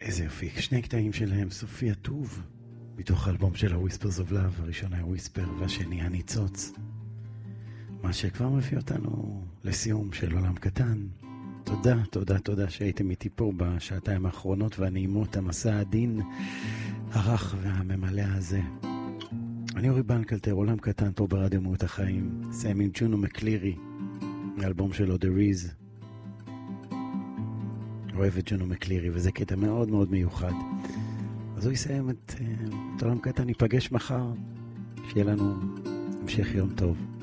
איזה יופי, שני קטעים שלהם, סופיה טוב, מתוך האלבום של ה-Whispers of Love, הראשון היה Whisper והשני הניצוץ. מה שכבר מביא אותנו לסיום של עולם קטן. תודה, תודה, תודה שהייתם איתי פה בשעתיים האחרונות והנעימות, המסע העדין, הרך והממלא הזה. אני אורי בנקלטר, עולם קטן פה ברדיו מהות החיים, סיים עם ג'ונו מקלירי, האלבום שלו The Reez. אוהב את ג'ונו מקלירי, וזה קטע מאוד מאוד מיוחד. אז הוא יסיים את עולם קטן, ניפגש מחר, שיהיה לנו המשך יום טוב.